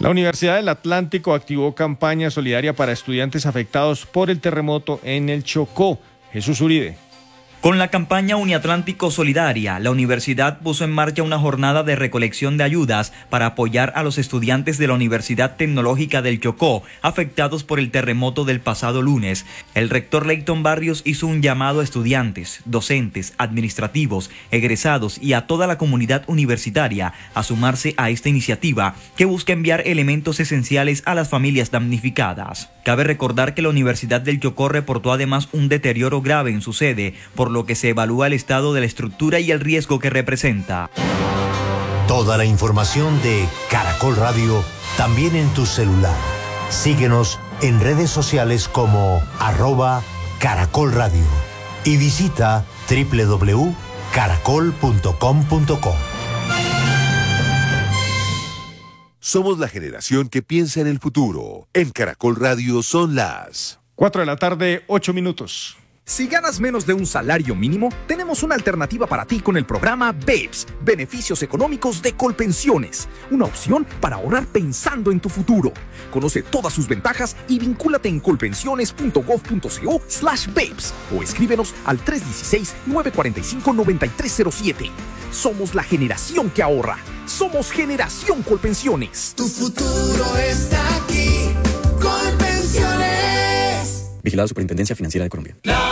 La Universidad del Atlántico activó campaña solidaria para estudiantes afectados por el terremoto en el Chocó. Jesús Uribe. Con la campaña Uniatlántico Solidaria, la universidad puso en marcha una jornada de recolección de ayudas para apoyar a los estudiantes de la Universidad Tecnológica del Chocó, afectados por el terremoto del pasado lunes. El rector Leighton Barrios hizo un llamado a estudiantes, docentes, administrativos, egresados y a toda la comunidad universitaria a sumarse a esta iniciativa que busca enviar elementos esenciales a las familias damnificadas. Cabe recordar que la Universidad del Chocó reportó además un deterioro grave en su sede, por lo que se evalúa el estado de la estructura y el riesgo que representa. Toda la información de Caracol Radio también en tu celular. Síguenos en redes sociales como @Caracol Radio y visita www.caracol.com.co. Somos la generación que piensa en el futuro. En Caracol Radio son las 4:08 p.m. Si ganas menos de un salario mínimo, tenemos una alternativa para ti con el programa BEPS, Beneficios Económicos de Colpensiones, una opción para ahorrar pensando en tu futuro. Conoce todas sus ventajas y vincúlate en colpensiones.gov.co/BEPS o escríbenos al 316-945-9307. Somos la generación que ahorra. Somos Generación Colpensiones. Tu futuro está aquí. Colpensiones. Vigilado Superintendencia Financiera de Colombia.